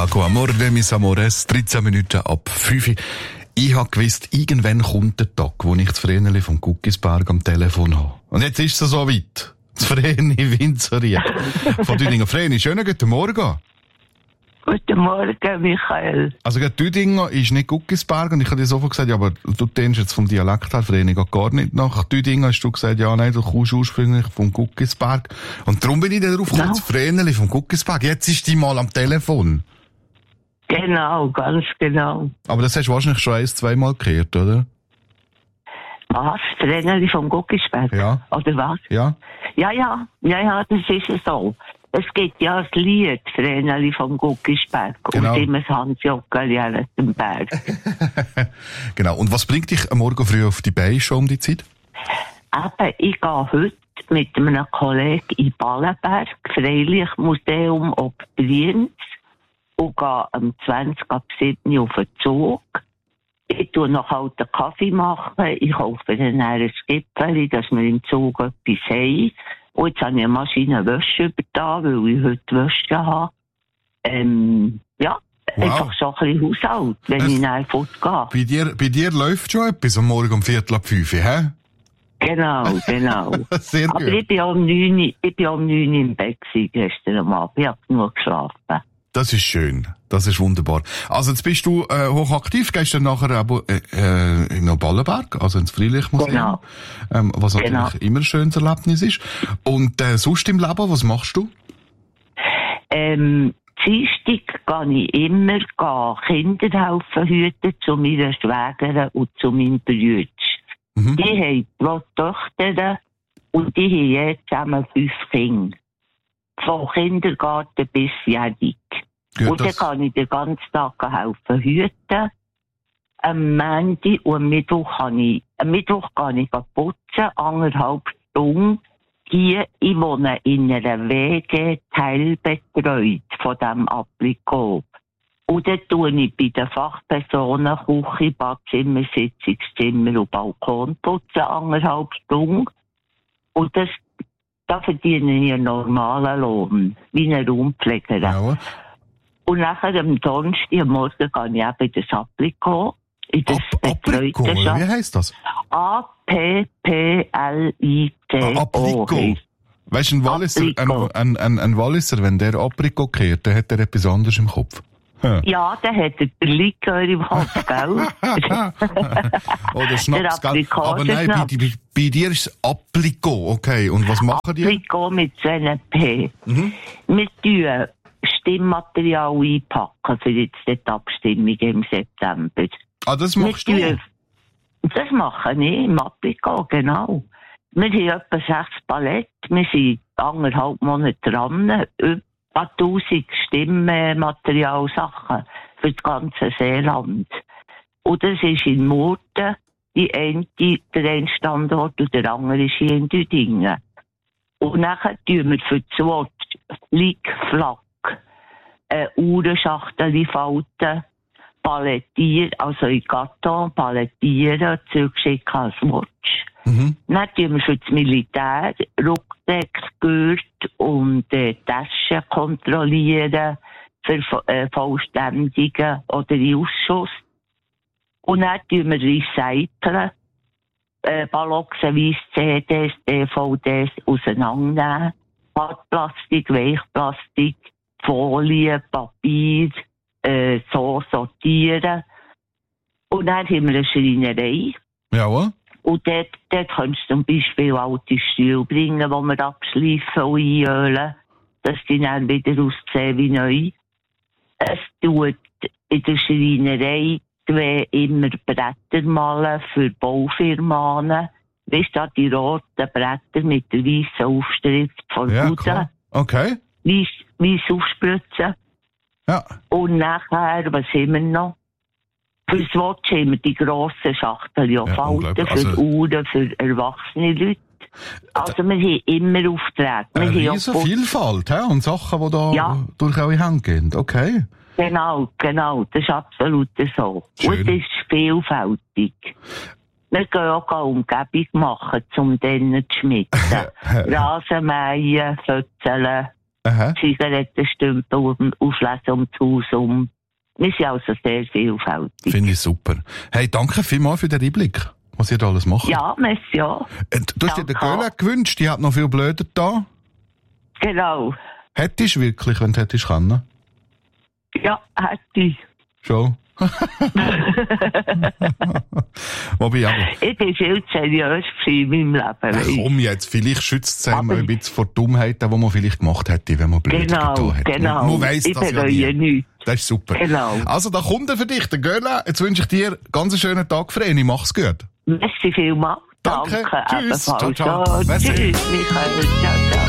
Paco Amore, mis amores, 13 Minuten ab 5. Ich habe gewusst, irgendwann kommt der Tag, wo ich das Vreneli vom Guckisberg am Telefon habe. Und jetzt ist es so weit. Das Vreni Winzerried. Von Düdingen. Vreni, schönen guten Morgen. Guten Morgen, Michael. Also, Düdingen ist nicht Guckisberg. Und ich habe dir sofort gesagt, ja, aber du denkst jetzt vom Dialekt her, Vreni geht gar nicht nach Düdingen. Hast du gesagt, ja, nein, du kommst ursprünglich vom Guckisberg. Und darum bin ich dann drauf gekommen, das Vreneli vom Guckisberg. Jetzt ist die mal am Telefon. Genau, ganz genau. Aber das hast du wahrscheinlich schon 1-2 Mal gehört, oder? Was? Vreneli vom Guckisberg? Ja. Oder was? Ja. Ja, das ist es so. Es gibt ja das Lied Vreneli vom Guckisberg Genau. und immer das Hans-Joggeli an dem Berg. Genau. Und was bringt dich am Morgen früh auf die Beine schon um die Zeit? Eben, ich gehe heute mit einem Kollegen in Ballenberg, Freilichtmuseum ob Brienz, und gehe am 20 ab 7 auf den Zug. Ich tue noch halt einen Kaffee machen. Ich kaufe dann ein Gipfeli, dass wir im Zug etwas haben. Und jetzt habe ich eine Maschine Wäsche übertan, weil ich heute Wäsche habe. Einfach so ein bisschen Haushalt, wenn ich nachher fortgehe. Bei dir läuft schon etwas am Morgen um 4:45, hä? Genau. Sehr gut. Aber ich bin um 9 Uhr im Bett gestern am Abend. Ich habe genug geschlafen. Das ist schön. Das ist wunderbar. Also jetzt bist du hochaktiv, gehst dann nachher aber in den Ballenberg, also ins Freilichtmuseum. Genau. Was natürlich immer ein schönes Erlebnis ist. Und sonst im Leben, was machst du? Dienstag gehe ich immer Kinder helfen hüten zu meiner Schwägerin und zu meinem Brüder. Mhm. Die haben 2 Töchter und die haben jetzt zusammen 5 Kinder. Von Kindergarten bis jährig. Und dann kann ich den ganzen Tag helfen hüten. Am Montag und am Mittwoch gehe ich putzen, 1,5 Stunden. Hier, ich wohne in einer WG teilbetreut von diesem Applikop. Und dann tue ich bei den Fachpersonen Küche, Badzimmer, Sitzungszimmer und Balkon putzen, 1,5 Stunden. Und da verdiene ich einen normalen Lohn, wie eine Raumpflegerin. Ja. Und nachher am Donnerstag, am Morgen, gehe ich eben in das Applikop. In das Apriko, wie heisst das? A-P-P-L-I-K-O. Apriko. Weißt du, ein Walliser, wenn der Apriko kehrt, dann hat er etwas anderes im Kopf. Ja, dann hat er den Likör im Kopf, gell? Oder Schnaps, gell? Aber nein, bei dir ist es Apriko, okay. Und was machen die? Apriko mit 2 P. Mhm. Wir tun Stimmmaterial einpacken für jetzt die Abstimmung im September. Ah, das machst du? Das mache ich im Apriko, genau. Wir haben etwa 6 Palette. Wir sind 1,5 Monate dran. Über 1000 Stimmmaterialsachen für das ganze Seeland. Und das ist in Murten der eine Standort und der andere ist hier in Düdingen. Und nachher tun wir für das Wort Flick-Flack Uhrenschachtel falten, palettieren, also in Karton palettieren, zurückschicken als Watch. Mhm. Dann tun wir für das Militär Ruckdeck, Gurt und Taschen kontrollieren, für Vollständigen oder in Ausschuss. Und dann tun wir recyceln, ballonweise CDs, DVDs auseinandernehmen, Hartplastik, Weichplastik, Folie, Papier, so sortieren. Und dann haben wir eine Schreinerei. Ja. Und dort kannst du zum Beispiel alte Stühle bringen, die wir abschleifen und einölen, dass die dann wieder aussehen wie neu. Es tut in der Schreinerei immer Bretter malen für Baufirmen. Weißt du, die roten Bretter mit der weißen Aufschrift von Buda. Okay. Weiss aufspritzen. Ja. Und nachher, was haben wir noch? Für das Watch haben wir die grossen Schachteln, Falten für Uhren, für erwachsene Leute. Also wir haben immer Aufträge. Eine riesen Vielfalt, und Sachen, die da durch eure Hände gehen. Okay. Genau, das ist absolut so. Schön. Und es ist vielfältig. Wir gehen auch eine Umgebung machen, um denen zu schmieden. Rasenmähen, Fötzeln, Zigarettenstümpel auflesen um das Haus um. Wir sind also sehr vielfältig. Finde ich super. Hey, danke vielmals für den Einblick, was ihr da alles macht. Ja, merci, ja. Du hast dir den Göhle gewünscht, die hat noch viel blöder da. Genau. Hättest du wirklich, wenn du hättest können? Ja, hätte ich. Schon? Wobei, aber... Ich bin viel seriös in meinem Leben. Komm jetzt, vielleicht schützt es einem ein bisschen vor Dummheiten, die man vielleicht gemacht hätte, wenn man blöd getan hätte. Genau, Man weiss ich das ja nie. Nichts. Das ist super. Genau. Also, da kommt er für dich, der Göhle. Jetzt wünsche ich dir ganz einen schönen Tag, Vreni. Mach's gut. Merci vielmals. Danke. Tschüss. Ebenfalls. Ciao, ciao. So, tschüss, Michael. Ciao, ciao.